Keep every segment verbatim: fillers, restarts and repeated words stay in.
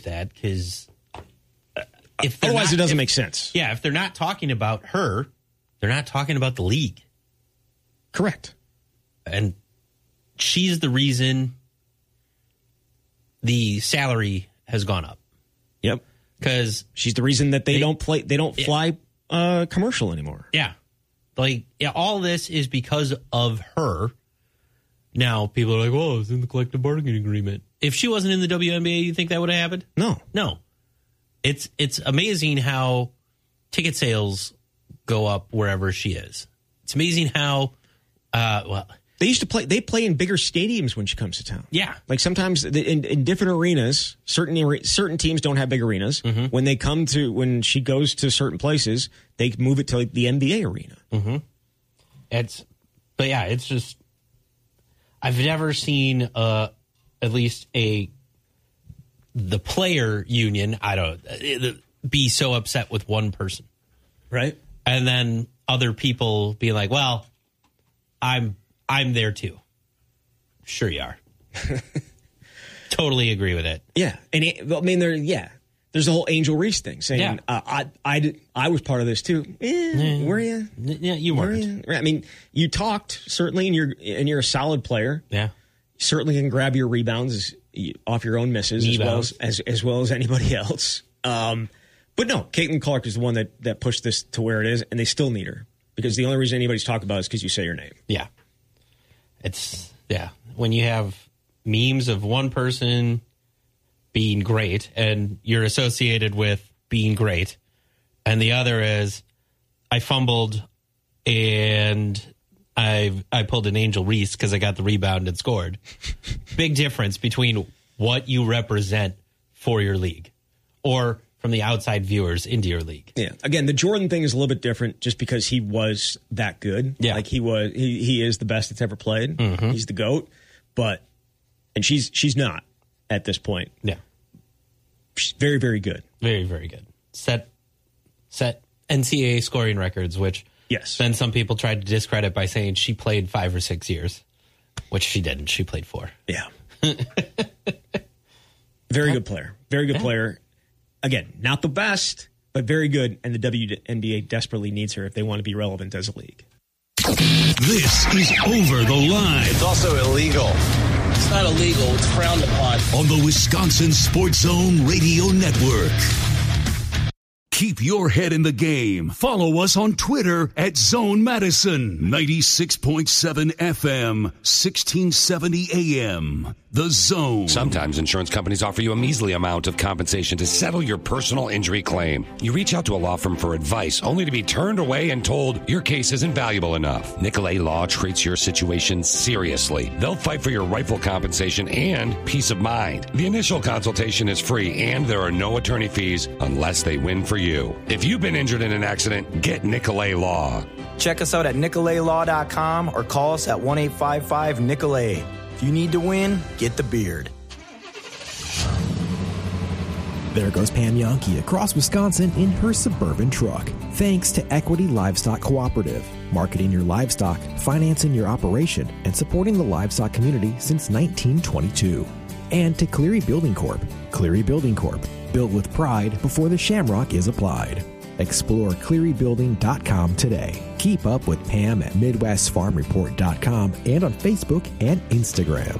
that because if otherwise not, it doesn't if, make sense. Yeah, if they're not talking about her, they're not talking about the league. Correct. And she's the reason the salary has gone up. Yep. Because she's the reason that they, they don't play. They don't fly uh, commercial anymore. Yeah, like yeah, all this is because of her. Now people are like, "Oh, it's in the collective bargaining agreement." If she wasn't in the W N B A, you think that would have happened? No, no. It's it's amazing how ticket sales go up wherever she is. It's amazing how uh, well. They used to play. They play in bigger stadiums when she comes to town. Yeah, like sometimes in, in different arenas. Certain certain teams don't have big arenas. Mm-hmm. When they come to when she goes to certain places, they move it to like the N B A arena. Mm-hmm. It's, but yeah, it's just I've never seen uh, at least a the player union. I don't be so upset with one person, right? And then other people being like, "Well, I'm." I'm there too. Sure you are. Totally agree with it. Yeah. And it, I mean, there, yeah, there's the whole Angel Reese thing saying, yeah. uh, I, I, did, I was part of this too. Eh, yeah. Were you? Yeah, you weren't. Were you? I mean, you talked certainly and you're, and you're a solid player. Yeah. You certainly can grab your rebounds off your own misses as well as, as, as well as anybody else. Um, but no, Caitlin Clark is the one that, that pushed this to where it is, and they still need her because the only reason anybody's talking about it is because you say your name. Yeah. It's, yeah, when you have memes of one person being great and you're associated with being great, and the other is, I fumbled and I I pulled an Angel Reese because I got the rebound and scored. Big difference between what you represent for your league or from the outside viewers into your league. Yeah. Again, the Jordan thing is a little bit different just because he was that good. Yeah. Like he was, he, he is the best that's ever played. Mm-hmm. He's the GOAT. But, and she's, she's not at this point. Yeah. She's very, very good. Very, very good. Set, set N C A A scoring records, which yes. Then some people tried to discredit by saying she played five or six years, which she didn't. She played four. Yeah. Very good player. Very good yeah. player. Again, not the best, but very good, and the W N B A desperately needs her if they want to be relevant as a league. This is Over the Line. It's also illegal. It's not illegal. It's frowned upon. On the Wisconsin Sports Zone Radio Network. Keep your head in the game. Follow us on Twitter at Zone Madison. ninety-six point seven F M, sixteen seventy A M. The Zone. Sometimes insurance companies offer you a measly amount of compensation to settle your personal injury claim. You reach out to a law firm for advice, only to be turned away and told your case isn't valuable enough. Nicolay Law treats your situation seriously. They'll fight for your rightful compensation and peace of mind. The initial consultation is free, and there are no attorney fees unless they win for you. If you've been injured in an accident, get Nicolay Law. Check us out at Nicolay Law dot com or call us at one eight five five Nicolay. If you need to win, get the beard. There goes Pam Yonke across Wisconsin in her Suburban truck. Thanks to Equity Livestock Cooperative, marketing your livestock, financing your operation, and supporting the livestock community since nineteen twenty-two. And to Cleary Building Corp. Cleary Building Corp. Built with pride before the shamrock is applied. Explore cleary building dot com today. Keep up with Pam at midwest farm report dot com and on Facebook and Instagram.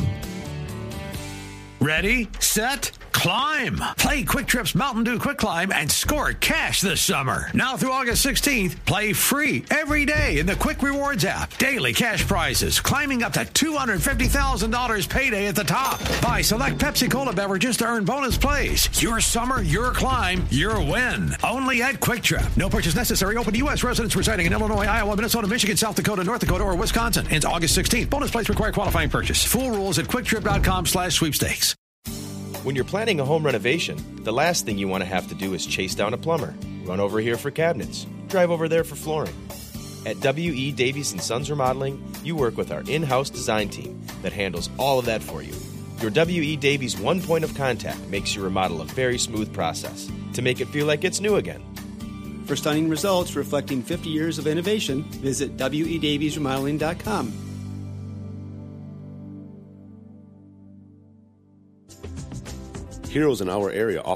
Ready, set, climb. Play Quick Trip's Mountain Dew Quick Climb and score cash this summer. Now through August sixteenth, play free every day in the Quick Rewards app. Daily cash prizes, climbing up to two hundred fifty thousand dollars payday at the top. Buy select Pepsi Cola beverages to earn bonus plays. Your summer, your climb, your win. Only at Quick Trip. No purchase necessary. Open to U S residents residing in Illinois, Iowa, Minnesota, Michigan, South Dakota, North Dakota, or Wisconsin. Ends August sixteenth. Bonus plays require qualifying purchase. Full rules at quick trip dot com slash sweepstakes. When you're planning a home renovation, the last thing you want to have to do is chase down a plumber, run over here for cabinets, drive over there for flooring. At W E. Davies and Sons Remodeling, you work with our in-house design team that handles all of that for you. Your W E. Davies one point of contact makes your remodel a very smooth process to make it feel like it's new again. For stunning results reflecting fifty years of innovation, visit W E Davies Remodeling dot com. Heroes in our area